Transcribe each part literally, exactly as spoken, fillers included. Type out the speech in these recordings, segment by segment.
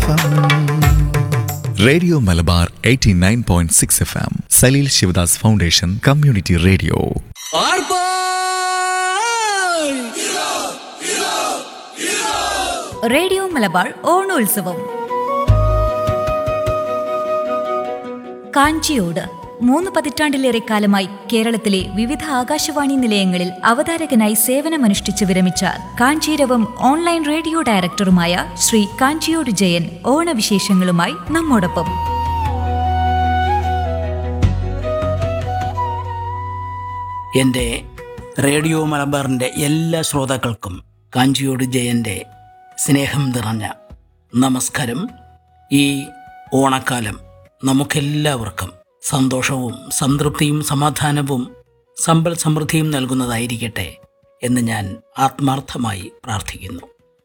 M. Radio Malabar eighty nine point six F M, Saleel Sivadas foundation community radio. Radio Malabar ഓണോത്സവം. കാഞ്ചിയോട് മൂന്ന് പതിറ്റാണ്ടിലേറെ കാലമായി കേരളത്തിലെ വിവിധ ആകാശവാണി നിലയങ്ങളിൽ അവതാരകനായി സേവനമനുഷ്ഠിച്ചു വിരമിച്ച കാഞ്ചീരവം ഓൺലൈൻ റേഡിയോ ഡയറക്ടറുമായ ശ്രീ കാഞ്ചിയോട് ജയൻ ഓണവിശേഷങ്ങളുമായി നമ്മോടൊപ്പം. എൻ്റെ റേഡിയോ മലബാറിൻ്റെ എല്ലാ ശ്രോതാക്കൾക്കും കാഞ്ചിയോട് ജയൻ്റെ സ്നേഹം നിറഞ്ഞ നമസ്കാരം. ഈ ഓണക്കാലം നമുക്കെല്ലാവർക്കും സന്തോഷവും സംതൃപ്തിയും സമാധാനവും സമ്പൽ സമൃദ്ധിയും നൽകുന്നതായിരിക്കട്ടെ എന്ന് ഞാൻ ആത്മാർത്ഥമായി പ്രാർത്ഥിക്കുന്നു.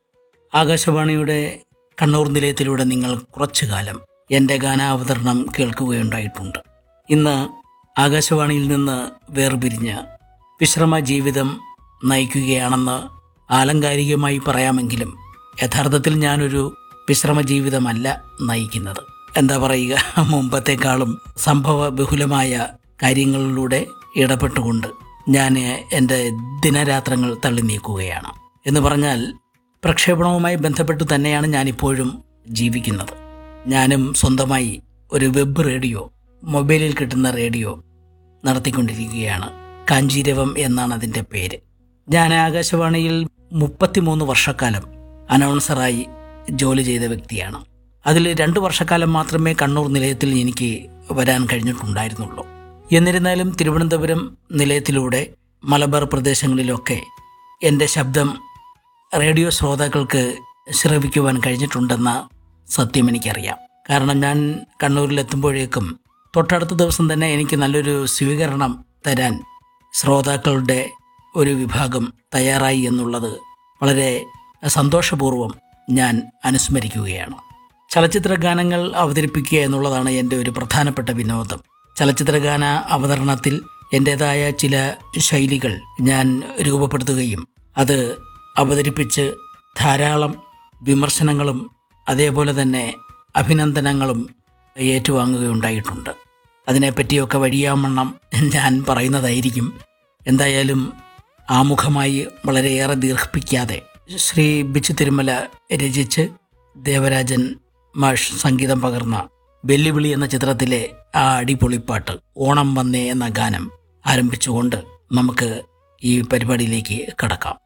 ആകാശവാണിയുടെ കണ്ണൂർ നിലയത്തിലൂടെ നിങ്ങൾ കുറച്ചു കാലം എൻ്റെ ഗാനാവതരണം കേൾക്കുകയുണ്ടായിട്ടുണ്ട്. ഇന്ന് ആകാശവാണിയിൽ നിന്ന് വേർപിരിഞ്ഞ് വിശ്രമ ജീവിതം നയിക്കുകയാണെന്ന് ആലങ്കാരികമായി പറയാമെങ്കിലും യഥാർത്ഥത്തിൽ ഞാനൊരു വിശ്രമ ജീവിതമല്ല നയിക്കുന്നത്. എന്താ പറയുക, മുമ്പത്തെക്കാളും സംഭവ ബഹുലമായ കാര്യങ്ങളിലൂടെ ഇടപെട്ടുകൊണ്ട് ഞാൻ എൻ്റെ ദിനരാത്രങ്ങൾ തള്ളി നീക്കുകയാണ്. എന്ന് പറഞ്ഞാൽ പ്രക്ഷേപണവുമായി ബന്ധപ്പെട്ട് തന്നെയാണ് ഞാനിപ്പോഴും ജീവിക്കുന്നത്. ഞാനും സ്വന്തമായി ഒരു വെബ് റേഡിയോ, മൊബൈലിൽ കിട്ടുന്ന റേഡിയോ നടത്തിക്കൊണ്ടിരിക്കുകയാണ്. കാഞ്ചീരവം എന്നാണ് അതിൻ്റെ പേര്. ഞാൻ ആകാശവാണിയിൽ മുപ്പത്തിമൂന്ന് വർഷക്കാലം അനൗൺസറായി ജോലി ചെയ്ത വ്യക്തിയാണ്. അതിൽ രണ്ട് വർഷക്കാലം മാത്രമേ കണ്ണൂർ നിലയത്തിൽ എനിക്ക് വരാൻ കഴിഞ്ഞിട്ടുണ്ടായിരുന്നുള്ളൂ. എന്നിരുന്നാലും തിരുവനന്തപുരം നിലയത്തിലൂടെ മലബാർ പ്രദേശങ്ങളിലൊക്കെ എൻ്റെ ശബ്ദം റേഡിയോ ശ്രോതാക്കൾക്ക് ശ്രവിക്കുവാൻ കഴിഞ്ഞിട്ടുണ്ടെന്ന സത്യം എനിക്കറിയാം. കാരണം ഞാൻ കണ്ണൂരിലെത്തുമ്പോഴേക്കും തൊട്ടടുത്ത ദിവസം തന്നെ എനിക്ക് നല്ലൊരു സ്വീകരണം തരാൻ ശ്രോതാക്കളുടെ ഒരു വിഭാഗം തയ്യാറായി എന്നുള്ളത് വളരെ സന്തോഷപൂർവ്വം ഞാൻ അനുസ്മരിക്കുകയാണ്. ചലച്ചിത്ര ഗാനങ്ങൾ അവതരിപ്പിക്കുക എന്നുള്ളതാണ് എൻ്റെ ഒരു പ്രധാനപ്പെട്ട വിനോദം. ചലച്ചിത്രഗാന അവതരണത്തിൽ എൻ്റേതായ ചില ശൈലികൾ ഞാൻ രൂപപ്പെടുത്തുകയും അത് അവതരിപ്പിച്ച് ധാരാളം വിമർശനങ്ങളും അതേപോലെ തന്നെ അഭിനന്ദനങ്ങളും ഏറ്റുവാങ്ങുകയുണ്ടായിട്ടുണ്ട്. അതിനെപ്പറ്റിയൊക്കെ വഴിയാമണ്ണം ഞാൻ പറയുന്നതായിരിക്കും. എന്തായാലും ആമുഖമായി വളരെയേറെ ദീർഘിപ്പിക്കാതെ ശ്രീ ബിച്ചു തിരുമല രചിച്ച് ദേവരാജൻ മാഷ് സംഗീതം പകർന്ന വെല്ലുവിളി എന്ന ചിത്രത്തിലെ ആ അടിപൊളിപ്പാട്ട് ഓണം വന്നേ എന്ന ഗാനം ആരംഭിച്ചുകൊണ്ട് നമുക്ക് ഈ പരിപാടിയിലേക്ക് കടക്കാം.